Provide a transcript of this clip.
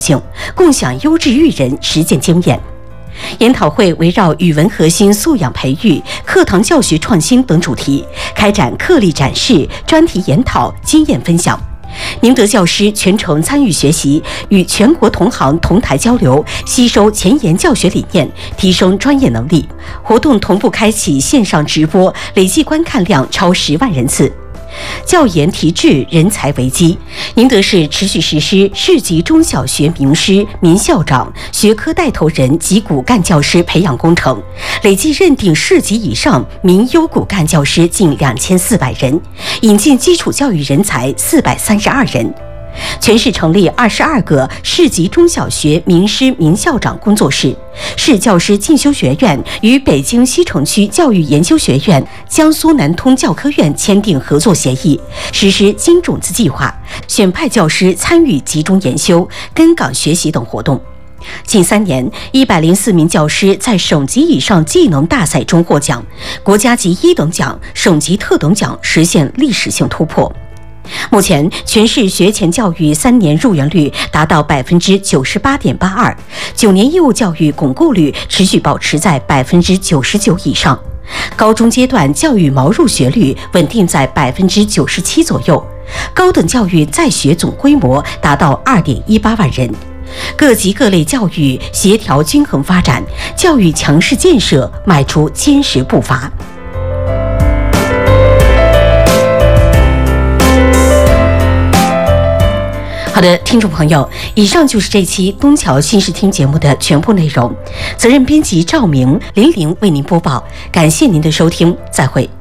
性，共享优质育人实践经验。研讨会围绕语文核心素养培育、课堂教学创新等主题，开展课例展示、专题研讨、经验分享。宁德教师全程参与学习，与全国同行同台交流，吸收前沿教学理念，提升专业能力。活动同步开启线上直播，累计观看量超10万人次。教研提质，人才为基。宁德市持续实施市级中小学名师、民校长、学科带头人及骨干教师培养工程，累计认定市级以上民优骨干教师近2400人，引进基础教育人才432人。全市成立22个市级中小学名师名校长工作室，市教师进修学院与北京西城区教育研究学院、江苏南通教科院签订合作协议，实施金种子计划，选派教师参与集中研修、跟岗学习等活动。近3年，104名教师在省级以上技能大赛中获奖，国家级1等奖、省级特等奖实现历史性突破。目前，全市学前教育3年入园率达到98.82%，9年义务教育巩固率持续保持在99%以上，高中阶段教育毛入学率稳定在97%左右，高等教育在学总规模达到2.18万人。各级各类教育协调均衡发展，教育强势建设迈出坚实步伐。好的，听众朋友，以上就是这期东桥新视听节目的全部内容。责任编辑赵明、林玲为您播报，感谢您的收听，再会。